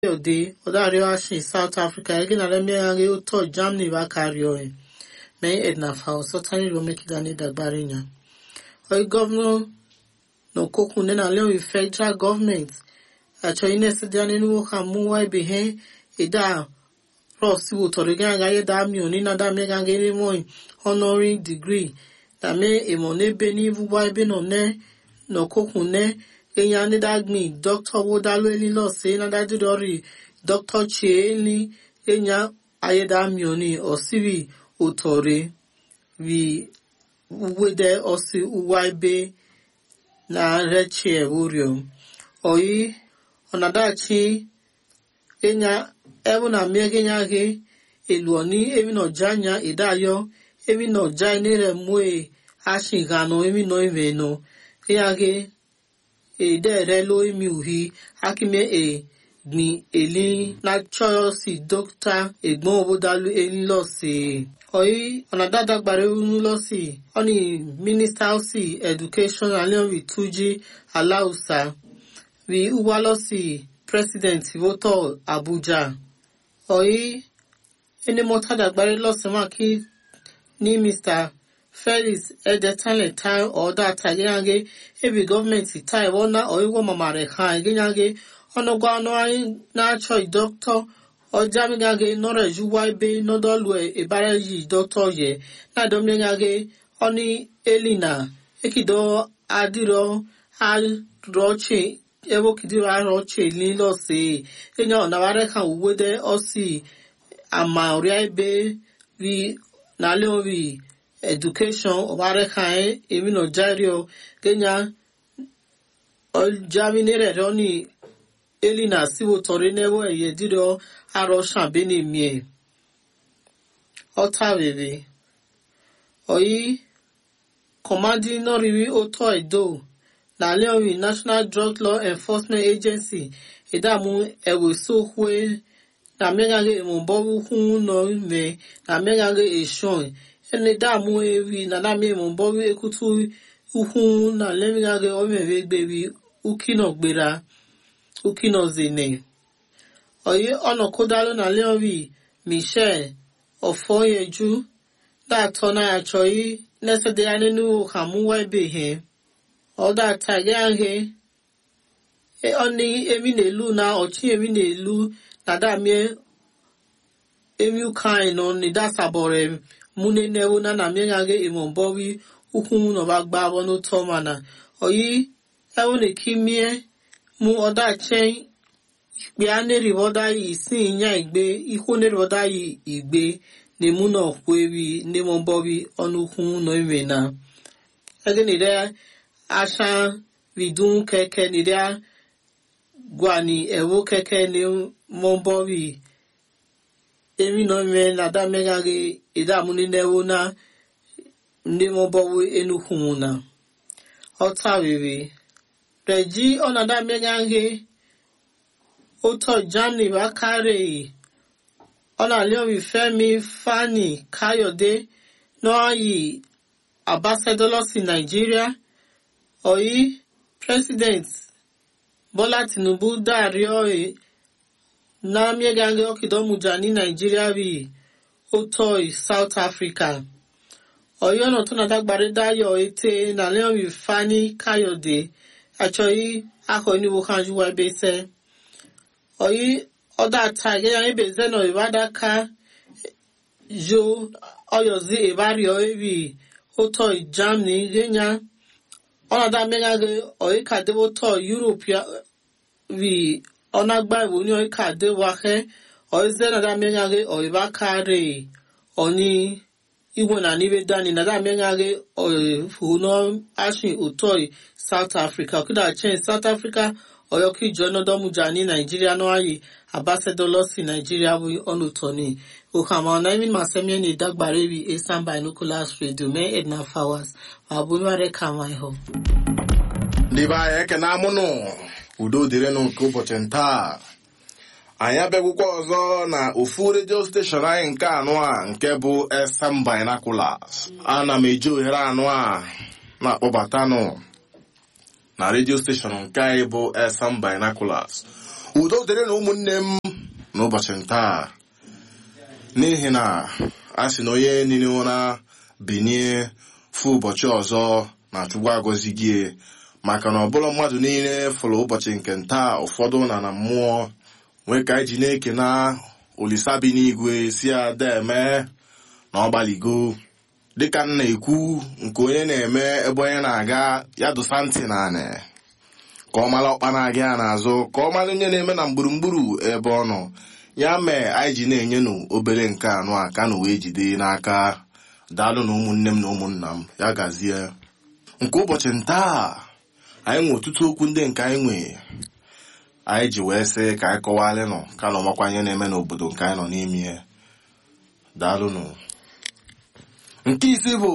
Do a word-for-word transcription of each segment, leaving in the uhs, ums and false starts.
Ode, Odario Ashi, South Africa, again, Alemia, Uto, Germany, Vakario, May Edna Fowl, certainly will make it any Dagbarinya. Or governor, no Kokunen, alone with federal government. Actually, Nesadian in Wuhamu, behe, Eda, Ross, Wutorigan, Gayadami, Nina Damegan, getting honoring degree. That may a money beni, wiping on ne, no Kokune. Enyane dagmi Doctor Wodalweni lo se na dadidori Doctor Chieli enya ayeda mioni osivi utore vi uwede osi uwaibe na reche urio oyi onadachi enya ewu na miegenya ge eluoni emi no janya idayo emi no jainere mwe ashigano emi no eveno enya ge e dere lo emi uhi akime e ni eli na choyo si doctor egbon obodalu eni lo si oyi onadada gbare unu lo si oni minister si education alion wi tuji alausa wi uwa lo si president voto Abuja oyi eni motada gbare lo si ma ki ni Mister Felix Edetanle time or that again every government time one or you mama rekan again ono gwa no na choi doctor or jamigage no reju waibe no dolwe e baraji doctor ye na do mengage oni Elina ekido adiro al roche ewo kidiro roche ni lo se enya na ware kan uwede osi ama oriabe vi na leovi education obare kan emi no jario Kenya ol jaminere roni Elina siwo tore newo eye diro aro shambeni mie otawebe oyi commanding no riwi oto edo na leowi National Drug Law Enforcement Agency edamu ewe so hwe na megage emombo hun no me na megage eshon ene damu ewi na na me mombo ekutu uhun na lemigage omewe gbewi ukino gbera ukino zene oye ono kodalo na leowi Michelle Ofoyeju da tona achoi nesede anenu hamuwa behe oda tage ange e oni emi nelu na ochi emi nelu na da me emi ukai no ni da sabore mune newo na na miengage imombowi ukun no bagba wono tomana oyi ewo ne kimie mu oda chen pe aneri woda isin nya igbe ihone woda igbe ne mu no kwewi ne mombowi onukun no imena ege ni de asha vidun keke ni de gwani ewo keke ne mombowi emi no me na da megage ida muni newo na ndi mombowi enukuna otawewe reji ona da megage oto Germany wakare ona leowi Femi Fani Kayode no ayi ambassador in Nigeria oyi president Bola Tinubu dario e na miegange okido mujani Nigeria bi otoi South Africa oyo no to na dagbare dayo ete na leon wi Fani Kayode achoi akoni wo kanju wa bese oyi oda tage ya ebeze no ibadaka jo oyozi ebario ebi otoi Germany genya ona da megage oyi kadebo to Europe vi ona gba iwo ni oika de wahe oize na da menyage oiba kare oni iwo na nibe dani na da menyage oifuno ashi utoi South Africa kuda chen South Africa oyoki jono do mujani Nigeria no ayi ambassador losi Nigeria wi onutoni ukama na imi masemye ni dagbare wi Eastern Binoculars Radio me Edna Fowers abunwa re kama iho Ndiba yeke na amuno udo dire no nke ụbọchị ntaa anyị abịagwụkwa ọzọ na ofu radio station anyị nke anụ a nke bụ Eastern Binoculars. Ana m eji ohere anụ a na-akpọbatanụ na radio station nke anyị bụ Eastern Binoculars udo dịrị na ụmụnne m n'ụbọchị ntaa, n'ihi na a sị na onye niile ụra binie fụ ụbọchị ọzọ na Chukwu agọzi gị, maka na ọbụla mmadụ niile fụrụ ụbọchị nke ntaa, ụfọdụ na na mmụọ nwee ka anyị ji na-eke na Olisa bi n'igwe si ada eme na ọgbaligo. Dịka m na-ekwu, nke onye na-eme ebe onye na-aga ya dụsa ntị naanị ka ọ mara ọkpa na-aga ya n'azụ, ka ọ mara onye na-eme na gburugburu ebe ọ nọ. Ya mee anyị ji na-enye nụ obere nke anụ a ka na wee jide n'aka. Daalụ na ụmụnne m na ụmụnna m, ya gazie. Nke ụbọchị ntaa anyị nwe ọtụtụ okwu ndị nke anyị nwe anyị ji wee sị ka anyị kọwalị nọ ka na ọmakwanye na-eme n'obodo nke anyị nọ n'ime. Daalụnụ. Nke isi bụ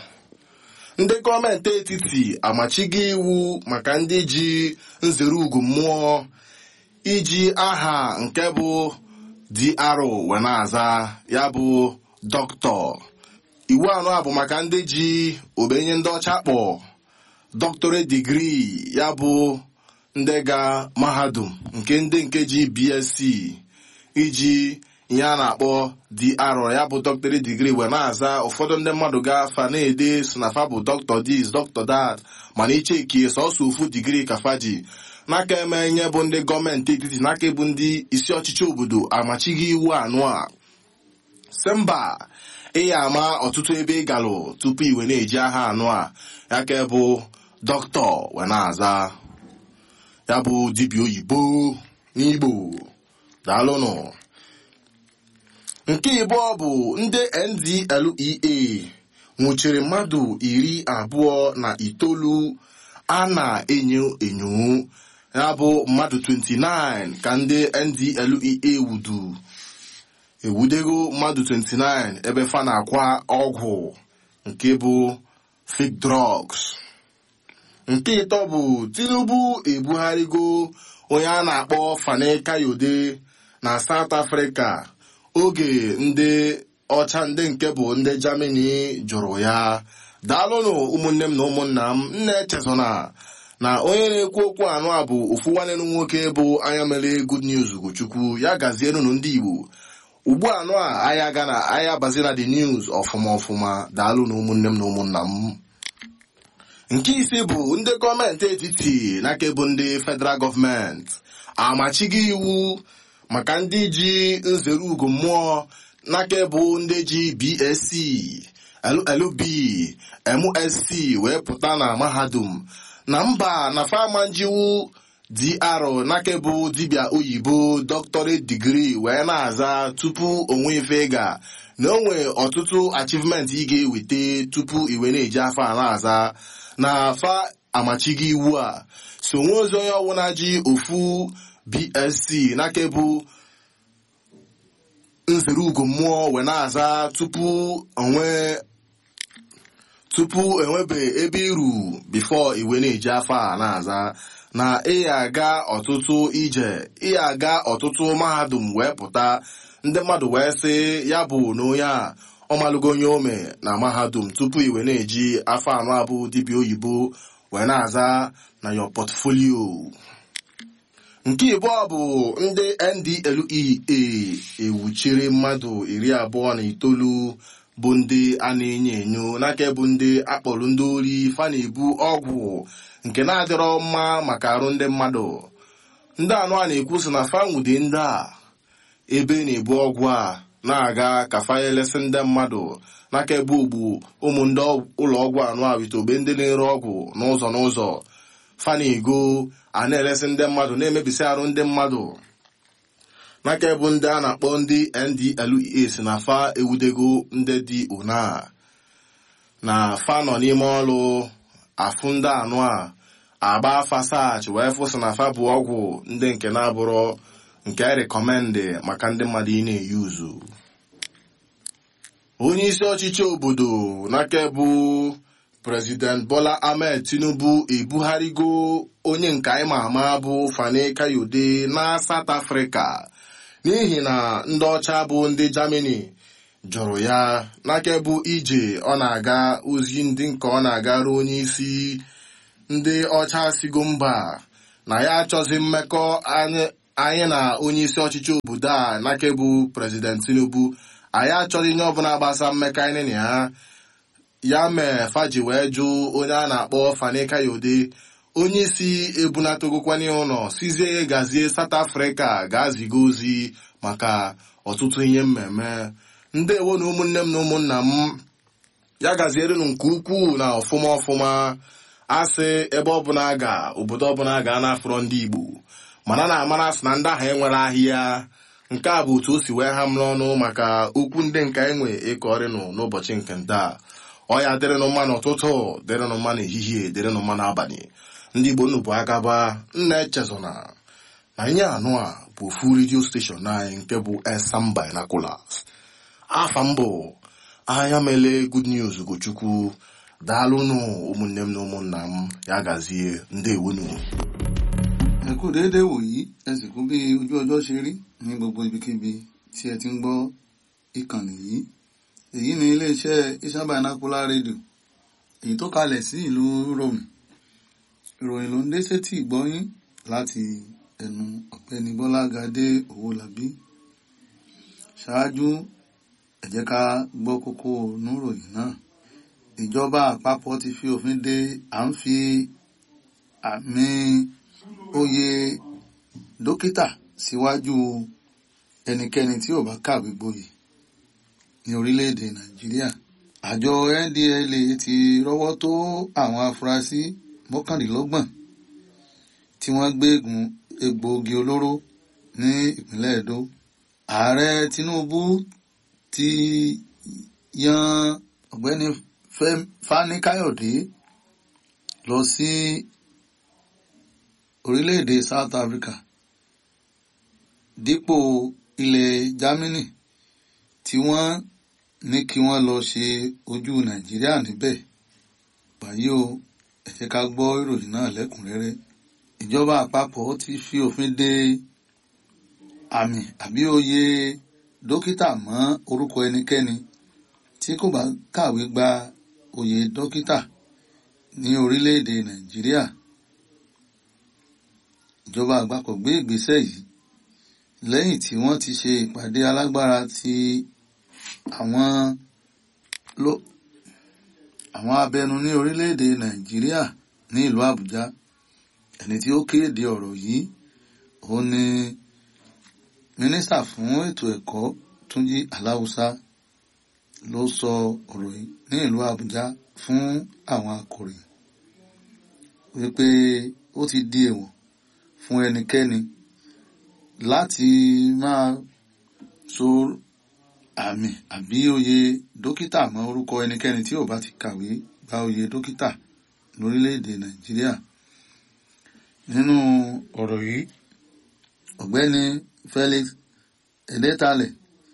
ndị gọọmenti etiti amachigo iwu maka ndị ji nzere ugwu mmụọ iji aha nke bụ D R wee na-aza ya bụ dọkịta. Iwu anọ a bụ maka ndị ji obenye ndị ọcha kpọ doctorate degree, ya bụ ndị ga mahadum nke ndị nke ji B S c iji ihe a na-akpọ D R, ya bụ doctorate degree wee na-aza. Ụfọdụ ndị mmadụ ga-afa na-ede so na fa bụ doctor this doctor that, mana ichekie sọsọ ofu digrii ka fa ji n'aka eme nye bụ ndị gọọmenti etiti n'aka bụ ndị isi ọchịchị obodo amachighị iwu anụ a si mba ịya ama ọtụtụ ebe ị galụ tupu iwe na-eji aha anụ a ya ka bụ dọkịta wee na-aza, ya bụ dibịa oyibo n'Igbo. Daalụnụ. Nke ịbụọ bụ ndị N D L E A nwụchiri mmadụ iri abụọ na itoolu a na-enyo enyo, ya bụ mmadụ twenty-nine ka ndị N D L E A wudu ewudego mmadụ twenty-nine ebe fa na-akwa ọgwụ nke bụ fake drugs. Nke ịtọ bụ Tinubu ebugharịgo onye a na-akpọ Fani Kayode na South Africa oge ndị ọcha ndị nke bụ ndị Germany jụrụ ya. Daalụnụ ụmụnne m na ụmụnna m, nna echezona na onye na-ekwu okwu anụ a bụ ofu nwanne nwoke bụ anya mere Good News Ugochukwu. Ya gazienụ ndị Igbo. Ugbu anụ a anya ga na anya bazina the news ọfụma ọfụma. Daalụnụ ụmụnne m na ụmụnna m. Nke ise bụ ndị gọọmenti etiti n'aka bụ ndị federal gọọmenti amachigo iwu maka ndị ji nzere ugo mmụọ n'aka bụ ndị ji B S c, L L B, M S c wee pụta na mahadum na mba na fama njiwu D R n'aka bụ dibịa oyibo doctorate degree wee na-aza tupu onwe ife ga na onwe ọtụtụ achievement ị ga-eweta tupu iwe na-eji afọ a na-aza na afa amachigo iwu a. So nwe ozi onye ọwụna ji ofu B S c n'aka bụ nzere ugo mmụọ wee na-aza tupu onwe tupu enwebe ebe iru before iwe na-eji afọ a na-aza na ịya aga ọtụtụ ije ịya aga ọtụtụ mahadum wee pụta ndị mmadụ wee sị ya bụ na onye a ọmalụgo onye ome na mahadum tupu iwe na-eji afọ anọ abụ dibịa oyibo wee na-aza na your portfolio. Nke ịbụọ bụ ndị N D L E A ewuchiri mmadụ iri abụọ na itoolu bụ ndị a na-enyo enyo n'aka bụ ndị akpọrọ ndị ori fa na-ebu ọgwụ nke na-adịrọ mma maka arụ ndị mmadụ. Ndị anụ a na-ekwu sị na fa nwude ndị a ebe na-ebu ọgwụ a na-aga ka fa elesi ndị mmadụ n'aka ebe ogbu ụmụ ndị ụlọ ọgwụ anụ a wite ogbe ndị na-ere ọgwụ n'ụzọ n'ụzọ fa na-ego a na-elesi ndị mmadụ na-emebisi arụ ndị mmadụ n'aka ebe ndị a na-akpọ ndị N D L E A si na fa ewudego ndị dị ona na fa nọ n'ime ọrụ afụ ndị anụ a agba afa sach wee fụsị na fa bụ ọgwụ ndị nke na-abụrụ nke rekọmendị maka ndị mmadụ ị na-eyuzu. Onye isi ọchịchị obodo n'aka bụ President Bola Ahmed Tinubu ebugharịgo onye nke anyị ma ama bụ Fani Kayode na South Africa n'ihi na ndị ọcha bụ ndị Germany jụrụ ya n'aka bụ ije ọ na-aga ozi ndị nke ọ na-agara onye isi ndị ọcha sigo mba na ya achọzi mmekọ anyị anyị na onye isi ọchịchị obodo a n'aka bụ President Tinubu anyị achọghị ihe ọbụla gbasa mmekọ anyị na ya ya mee faji wee jụ onye a na-akpọ Fani Kayode onye isi ebunatogokwana ụlọ sizie gazie South Africa ga-aziga ozi maka ọtụtụ ihe mmemme. Ndewo na ụmụnne m na ụmụnna m, ya gazierenụ nke ukwuu na ọfụma ọfụma. Asị ebe ọbụla ga obodo ọbụla ga na-afụrọ ndị Igbo mana na-amara sị na ndị ahụ enwere ahịa. Nke a bụ otu o si wee ha m n'ọnụ maka okwu ndị nke enwe ịkọrịnụ n'ụbọchị nke nta. Ọ ya dịrịnụ mma n'ụtụtụ, dịrịnụ mma n'ehihie, dịrịnụ mma n'abalị. Ndị Igbo nnụ bụ agaba nna echezona na ihe anụ a bụ ofu redio steshọn anyị nke bụ Esam Binoculars. Afa mbụ anya mele Good News Ugochukwu. Daalụnụ ụmụnne m na ụmụnna m, ya gazie. Ndewonu. Ẹ kú déédé wòyí, ẹ sì kú bí ojú ọjọ́ ṣe rí ní gbogbo ibikíbi tí ẹ ti ń gbọ́ ìkànnì yìí. Èyí ni iléeṣẹ́ Esam Binocular rédíò èyí tó kalẹ̀ sí ìlú Rome. Ìròyìn ló ń dé sétí ìgbọ́yín láti ẹnu ọ̀gbẹ́ni Bọ́lágadé Owólabí. Ṣáájú ẹ jẹ́ ká gbọ́ kókó oníròyìn náà. Ìjọba àpapọ̀ ti fi òfin de à ń fi àmì oyè dókítà síwájú ẹnikẹ́ni tí ò bá kàwé gboyè ní orílẹ̀-èdè Nàìjíríà. Àjọ N D L A ti rọ́wọ́ tó àwọn afurasí mọ́kàndínlọ́gbọ̀n tí wọ́n gbé egbòogi olóró ní ìpínlẹ̀ Edo. Ààrẹ Tinubu ti yan ọ̀gbẹ́ni Fani Kayode lọ sí orílẹ̀-èdè South Africa dípò ilẹ̀ Germany tí wọ́n ní kí wọ́n lọ ṣe ojú Nàìjíríà níbẹ̀. Báyìí o, ẹ jẹ́ ká gbọ́ ìròyìn náà lẹ́kùnrẹ́rẹ́. Ìjọba àpapọ̀ ti fi òfin de àmì àbí oyè dókítà mọ́ orúkọ ẹnikẹ́ni tí kò bá kàwé gba oyè dókítà ní orílẹ̀-èdè Nàìjíríà. Ìjọba àpapọ̀ gbé ìgbésẹ̀ yìí lẹ́yìn tí wọ́n ti ṣe ìpàdé alágbára ti àwọn ló àwọn abẹnu ní orílẹ̀-èdè Nàìjíríà ní ìlú Àbújá. Ẹni tí ó kéde ọ̀rọ̀ yìí òun ni mínísítà fún ètò ẹ̀kọ́ Túnjí Aláùsá ló sọ ọ̀rọ̀ yìí ní ìlú Àbújá fún àwọn akọ̀ròyìn wípé ó ti di èèwọ̀ fún ẹnikẹ́ni láti máa so àmì àbí oyè dókítà mọ́ orúkọ ẹnikẹ́ni tí ò bá ti kàwé gba oyè dókítà lórílẹ̀-èdè Nàìjíríà. Nínú ọ̀rọ̀ yìí, ọ̀gbẹ́ni Felix Edetalẹ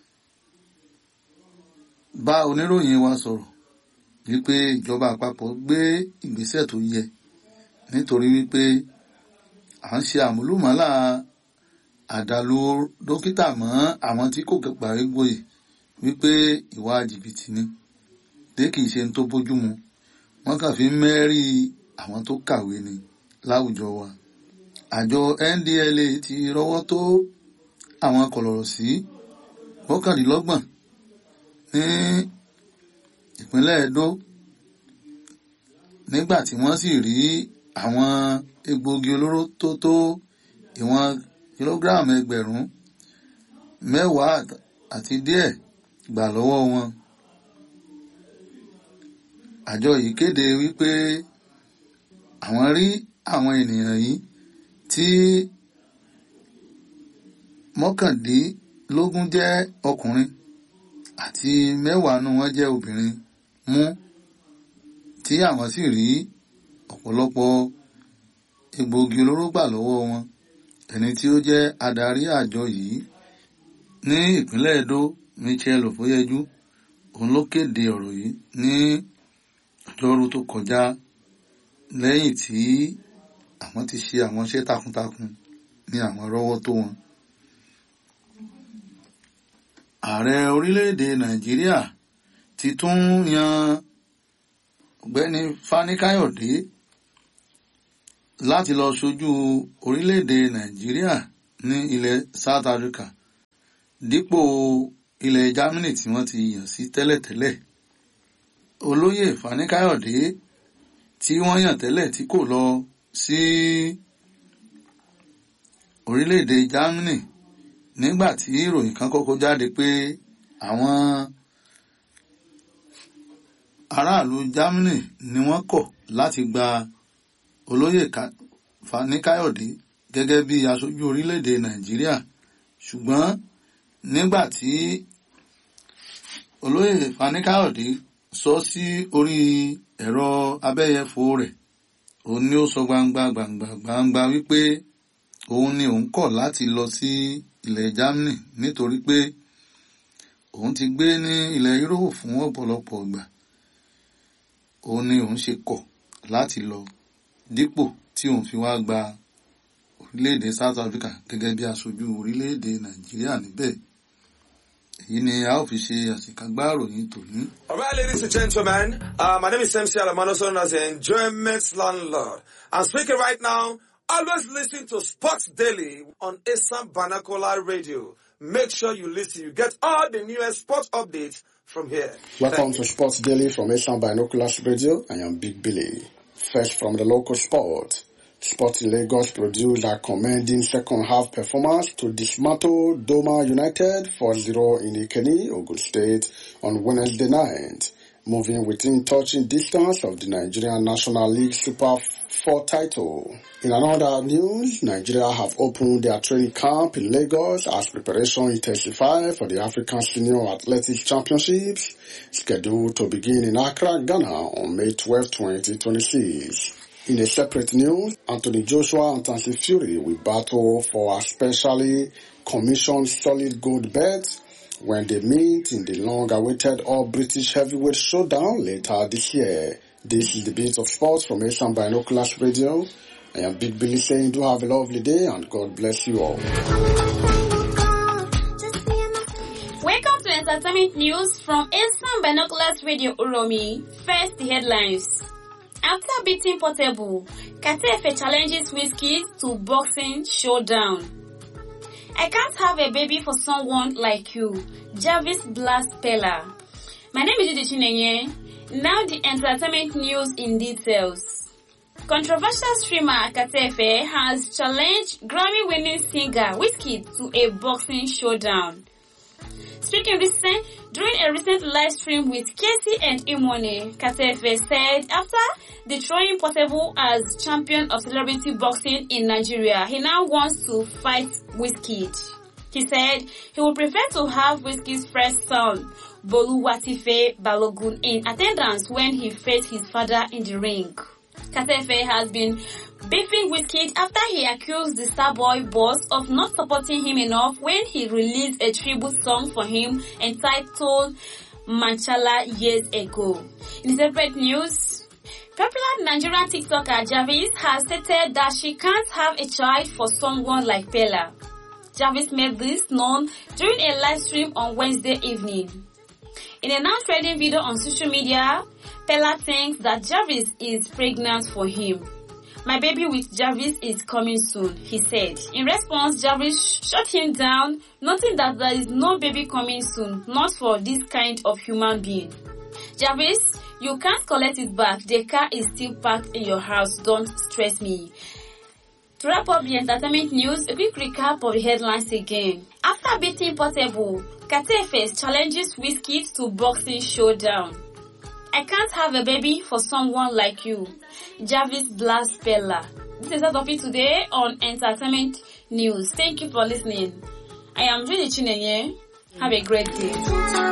bá oníròyìn wa sọ̀rọ̀ wípé ìjọba àpapọ̀ gbé ìgbésẹ̀ tó yẹ nítorí wípé à ń ṣe àmúlùmọ́là àdàlù dókítà mọ́ àwọn tí kò gbàgbé gboyè wípé ìwà jìbìtì ni dé kìí ṣe ń tó bójúmu. Wọ́n kàn fi ń mẹ́rí àwọn tó kàwé ni láwùjọ wa. Àjọ N D L A ti rọ́wọ́ tó àwọn kọ̀lọ̀rọ̀sí mọ́kàndínlọ́gbọ̀n ní ìpínlẹ̀ Edo nígbà tí wọ́n sì rí àwọn egbòogi olóró tó tó ìwọ̀n kìlógíráàmù ẹgbẹ̀rún mẹ́wàá àti díẹ̀ gbà lọ́wọ́ wọn. Àjọ yìí kéde wípé àwọn rí àwọn ènìyàn yìí tí mọ́kàndínlógún jẹ́ ọkùnrin àti mẹ́wàá nù wọ́n jẹ́ obìnrin mú, tí àwọn sì rí ọ̀pọ̀lọpọ̀ egbòogi olóró gbà lọ́wọ́ wọn. Ẹni tí ó jẹ́ adarí àjọ yìí ní ìpínlẹ̀ Edo, Michel Ofoyeju, òun ló kéde ọ̀rọ̀ yìí ní ọjọ́rú tó kọjá lẹ́yìn tí àwọn ti ṣe àwọn iṣẹ́ takuntakun ní àwọn rọ́wọ́ tó wọn. Ààrẹ orílẹ̀-èdè Nàìjíríà ti tún yan ọ̀gbẹ́ni Fani Kayode láti lọ ṣojú orílẹ̀-èdè Nàìjíríà ní ilẹ̀ South Africa dípò ilẹ̀ Germany tí wọ́n ti yàn sí tẹ́lẹ̀tẹ́lẹ̀. Olóyè Fani Káyọ̀dé tí wọ́n yàn tẹ́lẹ̀ tí kò lọ sí orílẹ̀-èdè Germany nígbà tí ìròyìn kan kọ́kọ́ jáde pé àwọn aráàlú Germany ni wọ́n kọ̀ láti gba olóyè Fani Káyọ̀dé gẹ́gẹ́ bí aṣojú orílẹ̀-èdè Nàìjíríà, ṣùgbọ́n nígbà tí olóyè Fani Káyọ̀dé sọ sí orí ẹ̀rọ abẹ́yẹfò rẹ̀, òun ni ó sọ gbangba gbangba gbangba wípé òun ni òun kọ̀ láti lọ sí ilẹ̀ Germany nítorí pé òun ti gbé ní ilẹ̀ Europe fún ọ̀pọ̀lọpọ̀ ìgbà. Òun ni òun ṣe kọ̀ láti lọ dípò tí òun fi wá gba orílẹ̀-èdè South Africa gẹ́gẹ́ bí aṣojú orílẹ̀-èdè Nàìjíríà níbẹ̀. Èyí ni a ó fi ṣe àṣìkágbá ìròyìn tòní. All right, ladies and gentlemen, uh, my name is M C Alamano, known as the Enjoyment Landlord. I'm speaking right now. Always listen to Sports Daily on Asam Banakola Radio. Make sure you listen. You get all the newest sports updates from here. Welcome to Sports Daily from Asam Binoculars Radio. I am Big Billy. First from the local sport. Sports Lagos produced a commanding second half performance to dismantle Doma United four zero in Ikeni, Ogun State on Wednesday night, moving within touching distance of the Nigerian National League Super four title. In another news, Nigeria have opened their training camp in Lagos as preparation intensifies for the African Senior Athletics Championships, scheduled to begin in Accra, Ghana on May twelfth, twenty twenty-six. In a separate news, Anthony Joshua and Tyson Fury will battle for a specially commissioned solid gold belt when they meet in the long-awaited All-British Heavyweight Showdown later this year. This is the Beat of Sports from Asam Binoculars Radio. I am Big Billy saying do have a lovely day and God bless you all. Welcome to Entertainment News from Asam Binoculars Radio Uromi. First, the headlines. After beating Portable, Katefe challenges Wizkid to boxing showdown. I can't have a baby for someone like you. Jarvis Blast Pella. My name is Judy Chinenye. Now the entertainment news in details. Controversial streamer Katefe has challenged Grammy-winning singer Wizkid to a boxing showdown. Speaking recent, during a recent live stream with Casey and Imone, Katefe said after dethrowing Portable as champion of celebrity boxing in Nigeria, he now wants to fight Wizkid. He said he would prefer to have Wizkid's first son, Boluwatife Balogun, in attendance when he faced his father in the ring. Katefe has been beefing Wizkid after he accused the Starboy boss of not supporting him enough when he released a tribute song for him entitled Manchala years ago. In separate news, popular Nigerian TikToker Jarvis has stated that she can't have a child for someone like Pella. Jarvis made this known during a live stream on Wednesday evening. In a now-trending video on social media, Pella thinks that Jarvis is pregnant for him. My baby with Jarvis is coming soon, he said. In response, Jarvis shut him down, noting that there is no baby coming soon, not for this kind of human being. Jarvis, you can't collect it back. The car is still parked in your house. Don't stress me. To wrap up the entertainment news, a quick recap of the headlines again. After beating Portable, Katefe challenges Wizkid to boxing showdown. I can't have a baby for someone like you. Jarvis Blast Pella. This is all of it today on Entertainment News. Thank you for listening. I am Judy Chinenye. Have a great day.